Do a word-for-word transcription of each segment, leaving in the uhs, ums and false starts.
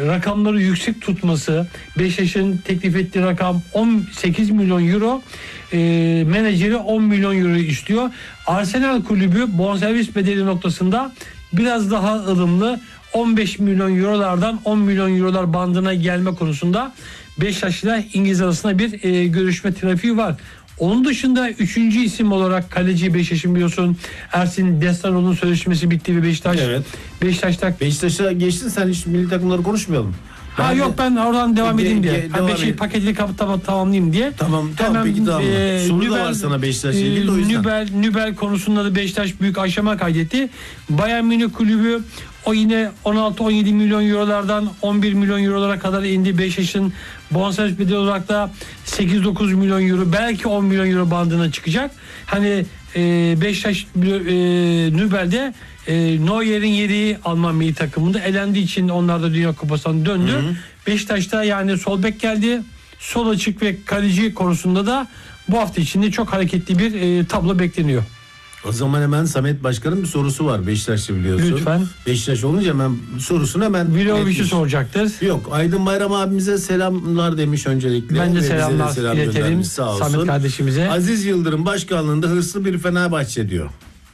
rakamları yüksek tutması, Beşiktaş'ın teklif ettiği rakam on sekiz milyon euro, e, menajeri on milyon euro istiyor. Arsenal kulübü bonservis bedeli noktasında biraz daha ılımlı, on beş milyon eurolardan on milyon eurolar bandına gelme konusunda Beşiktaş'la İngiliz arasında bir e, görüşme trafiği var. Onun dışında üçüncü isim olarak kaleci Beşiktaş'ın biliyorsun Ersin Destanoğlu'nun sözleşmesi bitti ve Beşiktaş Evet. Beşiktaş'ta Beşiktaş'a geçtin, sen hiç milli takımları konuşmayalım. Ha Ben yok de, ben oradan devam Ge- edeyim diye. ge- Ha, devam Beşiktaş et. paketli kapı tamam, tamamlayayım diye. Tamam tamam Hemen, peki tamam. e, Soru Nübel, da var sana Beşiktaş'la ilgili de o e, yüzden. Nübel, Nübel konusunda da Beşiktaş büyük aşama kaydetti. Bayern Münih kulübü o yine on altı on yedi milyon eurolardan on bir milyon eurolara kadar indi. Beşiktaş'ın bonservis bedeli olarak da sekiz dokuz milyon euro, belki on milyon euro bandına çıkacak. Hani e, Beşiktaş e, Nübel'de e, Neuer'in yediği Alman milli takımında elendiği için onlar da Dünya Kupası'ndan döndü. Hı hı. Beşiktaş'ta yani sol bek geldi. Sol açık ve kaleci konusunda da bu hafta içinde çok hareketli bir e, tablo bekleniyor. O zaman hemen Samet Başkan'ın bir sorusu var Beşiktaş'ta biliyorsun. Lütfen. Beşiktaş olunca hemen sorusunu hemen Vlahovic'i soracaktır. Yok, Aydın Bayram abimize selamlar demiş öncelikle. Ben de Ve selamlar bize de selam iletelim göndermiş, sağ olsun. Samet kardeşimize. Aziz Yıldırım başkanlığında hırslı bir Fenerbahçe diyor.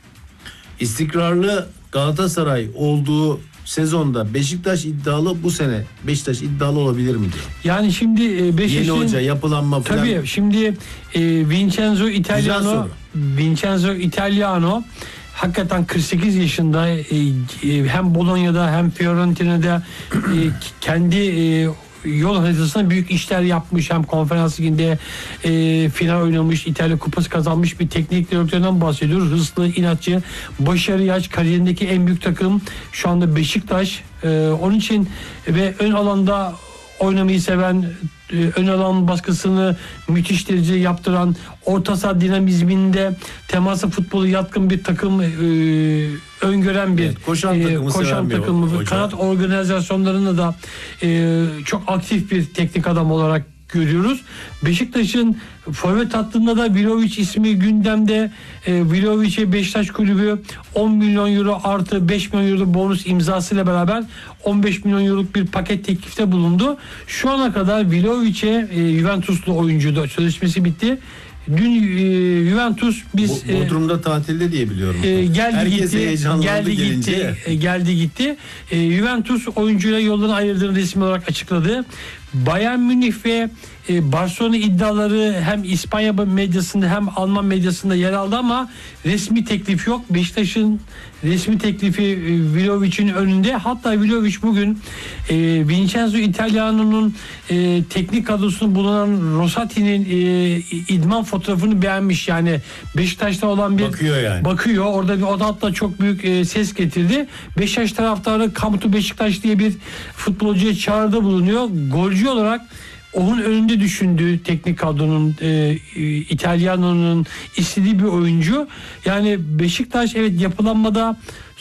İstikrarlı Galatasaray olduğu sezonda Beşiktaş iddialı, bu sene Beşiktaş iddialı olabilir mi diyor. Yani şimdi e, Beşiktaş'ın Yeni hoca, yapılanma falan. Tabii şimdi e, Vincenzo Italiano Vincenzo Italiano hakikaten kırk sekiz yaşında, e, e, hem Bologna'da hem Fiorentina'da e, kendi e, yol haritasında büyük işler yapmış. Hem konferans liginde e, final oynamış, İtalya Kupası kazanmış bir teknik direktörden bahsediyoruz. Hırslı, inatçı, başarıya aç, kariyerindeki en büyük takım şu anda Beşiktaş. E, onun için ve ön alanda oynamayı seven, ön alan baskısını müthiş derece yaptıran, orta saha dinamizminde teması futbolu yatkın bir takım, e, öngören bir evet, koşan takımı, e, koşan takımı kanat organizasyonlarında da e, çok aktif bir teknik adam olarak görüyoruz. Beşiktaş'ın forvet hattında da Vlahovic ismi gündemde. E, Vlahovic'e Beşiktaş kulübü on milyon euro artı beş milyon euro bonus imzasıyla beraber on beş milyon euroluk bir paket teklifte bulundu. Şu ana kadar Vlahovic'e e, Juventuslu oyuncu da sözleşmesi bitti. Dün e, Juventus biz Bo- Bodrum'da e, tatilde diye biliyorum. E, geldi Herkes gitti, geldi gelince. gitti, e, geldi gitti. E, Juventus oyuncuyla yoldan ayırdığını resmi olarak açıkladı. Bayern Münih ve e, Barcelona iddiaları hem İspanya medyasında hem Alman medyasında yer aldı ama resmi teklif yok. Beşiktaş'ın resmi teklifi e, Vlahovic'in önünde. Hatta Vlahovic bugün e, Vincenzo Italiano'nun e, teknik kadrosunda bulunan Rosati'nin e, idman fotoğrafını beğenmiş. Yani Beşiktaş'ta olan bir bakıyor yani. Bakıyor. Orada bir o da hatta çok büyük e, ses getirdi. Beşiktaş taraftarı Come to Beşiktaş diye bir futbolcuya çağrıda bulunuyor. Golcü olarak onun önünde düşündüğü teknik kadronun e, İtalyano'nun istediği bir oyuncu. Yani Beşiktaş evet yapılanmada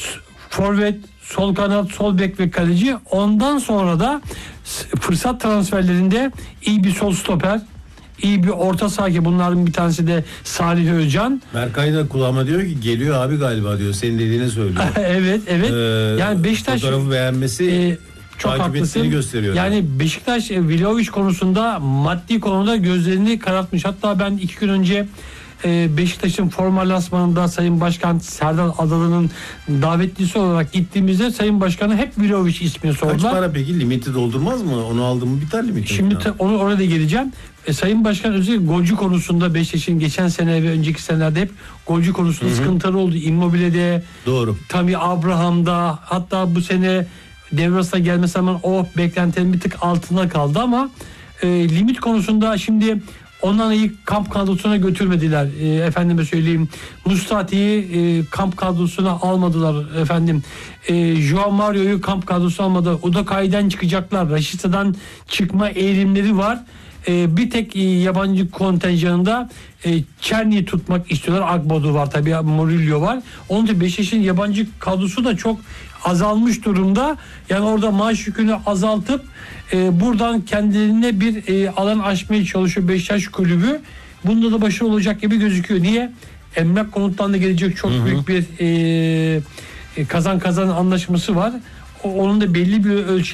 forvet, sol kanat, sol bek ve kaleci. Ondan sonra da fırsat transferlerinde iyi bir sol stoper, iyi bir orta saha, bunların bir tanesi de Salih Özcan. Berkay da kulağıma diyor ki geliyor abi galiba diyor. Senin dediğini söylüyor. evet evet. Ee, yani Beşiktaş fotoğrafı beğenmesi e, çok haklısın. Gösteriyor. Yani Beşiktaş e, Vlahovic konusunda maddi konuda gözlerini karartmış. Hatta ben iki gün önce e, Beşiktaş'ın forma lansmanında Sayın Başkan Serdar Adalı'nın davetlisi olarak gittiğimizde Sayın Başkan'a hep Vlahovic ismini sordular. Kaç para peki? Limiti doldurmaz mı? Onu aldım mı biter limiti? Şimdi te, onu oraya da geleceğim. E, Sayın Başkan özellikle golcü konusunda Beşiktaş'ın geçen sene ve önceki senelerde hep golcü konusunda Hı-hı. sıkıntıları oldu. Immobile'de, doğru. Tammy Abraham'da, hatta bu sene Devras'a gelmesi zaman o beklentilerin bir tık altında kaldı ama e, limit konusunda şimdi ondan iyi kamp kadrosuna götürmediler. E, efendime söyleyeyim, Mustati'yi e, kamp kadrosuna almadılar efendim. E, Joao Mario'yu kamp kadrosuna almadılar. Udokai'den çıkacaklar. Raşitsa'dan çıkma eğilimleri var. E, bir tek e, yabancı kontenjanında e, Çerni'yi tutmak istiyorlar. Agbodu var tabii, Murillo var. Onun için Beşiktaş'ın yabancı kadrosu da çok azalmış durumda. Yani orada maaş yükünü azaltıp e, buradan kendilerine bir e, alan açmaya çalışıyor Beşiktaş kulübü. Bunda da başarılı olacak gibi gözüküyor. Niye? Emlak konuttan da gelecek çok hı hı. büyük bir e, kazan kazan anlaşması var. O, onun da belli bir ölçü